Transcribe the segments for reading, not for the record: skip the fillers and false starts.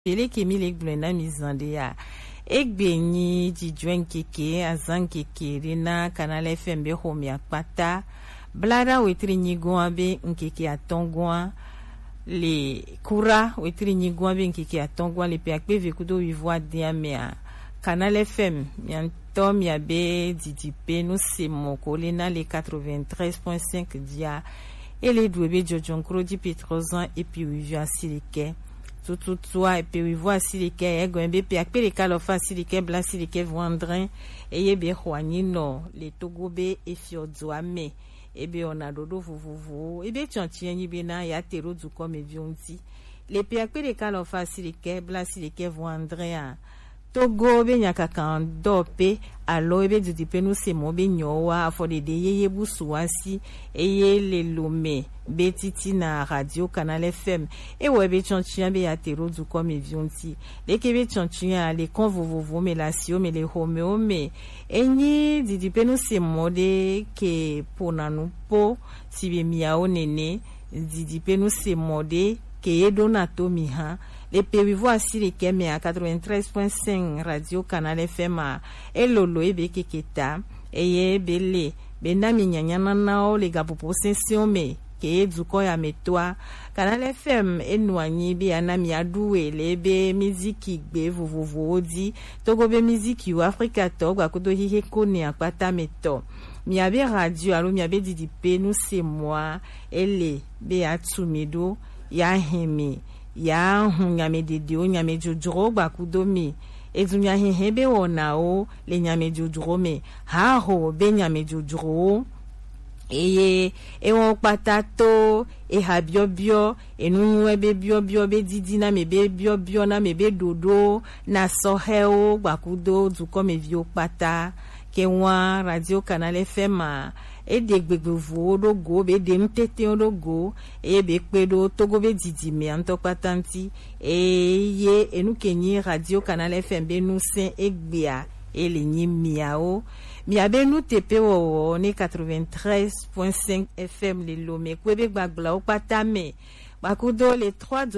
Pele kemi le glena mizande ya. Egbenyi jijwen keke azan keke rina Canal FM be homi akpata. Blada wetri nyigwa be nkeke atongwa. Le kura wetri nyigwa be nkeke atongwa le pe akpe vekudo vivwa diamea. Canal FM mianto miabe didipe nous c'est mon colina les 93.5 dia et les douébé Jojonkro di Petrozan et puis vivwa silike. Tout toi et puis voir si les quais gombe pe akpe les kalofa si les quais blanc si les quais vendrin et yebe hwani no les togobe et fiodzwame et be on a dodo vuvuvu et be tchantien yibe na ya tero du comme vionti les pe akpe les kalofa si les quais blanc si les quais vendrin Togo be nyaka kan dope alo ebe du dipe nous c'est mo be nyowa afode de yeye busuwasi eye le lome betiti na radio Canal FM e webe chonchien be atero du comme vionti le kebe chonchien le convovovo me lasio me le homeo me enyi di dipe nous c'est mo de ke ponanu po si be miao nene di dipe nous c'est mo de ke donato miha les pays voici les keme à 93.5 radio Canal FM et lolo ebe keketa eye bele benami nyanyana nao les gapopo sensio me ke duko ya metoa Canal FM enwanyi be anami adoué lebe musique gbe vovovo di togo be musique yu Africa to gwa kodo hihe kone akpata meto miabe radio alo miabe didipe nous c'est moi ele be atsumedo ya hemi ya nyame dedio nyame jojoro bakudomi ezunya hebe onao le nyame jojoro me ha ho be nyame jojoro eye won patato e ha biobio enu ebe biobio be didina me be biobio na me be dodo na soheo bakudo du comme vio pata ke wa radio Canal FM e de gbegbevo do go be de mtete do go e be pedo togo be didi me anto patanti e ye enu kenyi radio Canal FM be nous sen egbia e le nyi miao miabe nous tepe wo ne 93.5 FM le lome kwebe gbagla o patame bakudo le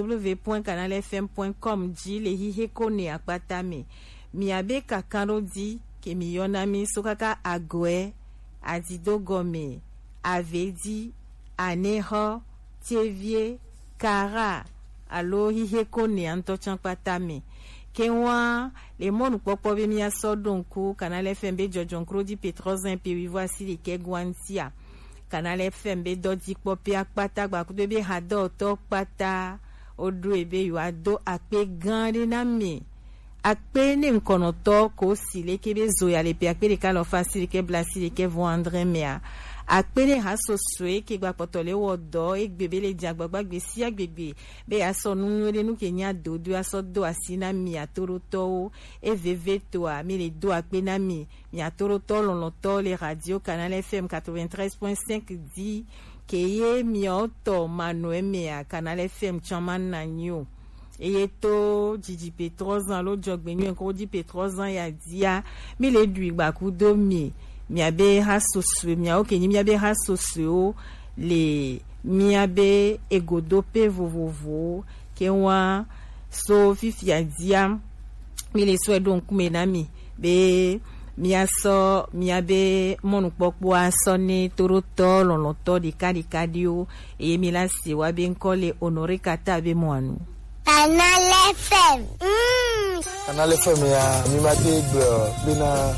www.canalfm.com di le hihe kone akpatame miabe kakaro di ke miyonami sokaka agwe Adido Gome, Avedi, Aneho, Tevie, Kara, Alo Hiheko ne Antochan Patame. Kenwa, les monu popo be mia sodonku, Canal FMB Jojonkro di Petrozan pe voici les kegwantia. Canal FMB dodi popi akpata gbakudo be hado tok pata, odo ebe yu ado akpe gande na me. Akpe ne mkonoto ko sile kebe zoya le pe akpe le kalofa sile ke blasi le ke vendre mea akpe ne haso swe ke gba potole wodo ek bebe le diagbagba gbe si agbegbe be aso nu le nu kenya dodo aso do asina mi atoroto e veve to a mi le do akpe na mi atoroto loloto le radio Canal FM 93.5 di ke ye mi auto manoe mea Canal FM chaman nanyo et to Didi Petrozan lo jogbenyu enko di Petrozan ya dia mi le dui bakudo mi abe hasoswe mi aokeni mi abe hasoswe le mi abe egodope vovovo kenwa so fifi ya dia mi le swe donc menami be mi aso mi abe monu popo aso ne toroto loloto di kadio e mi la si wa be nkole honore kata be moanu Canal FM. Canal FM ya mi mate bena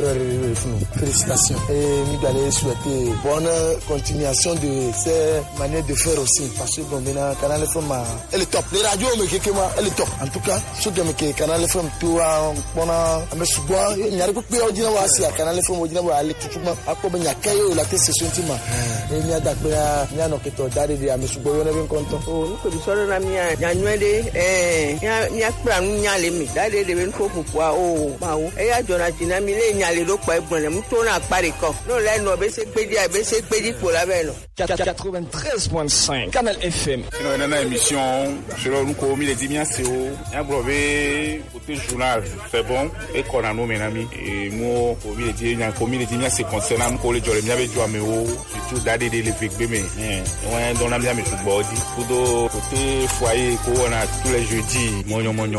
félicitations et nous allons souhaiter bonne continuation de ces manières de faire aussi parce que bon bena Canal FM elle est top les radios mais elle est top en tout cas ce que Canal FM tout bona me suba nyare ko pe odina wa si Canal FM odina wa ale tutuma akobe nyakayo la tese sentima e nya dakbera nya no keto dare de ame subo yo na ben konto o ko di soro na mi nya nywede nya kra nya le mi dare de ben ko pupua o mawo e ya jona dinami le nyale do pa ebon mu to na pare ko no le no be se pedi pour la belle 93.5 Canal FM. Sinon une émission selon nous comme les dimiens c'est un brevet côté journal c'est bon et qu'on a nos menami et moi comme les dimiens c'est concernant ko le jole mi ave jo ameo surtout dade de le fekbe me on don na mi football di tout côté foyer ko on a tous les jeudis monyo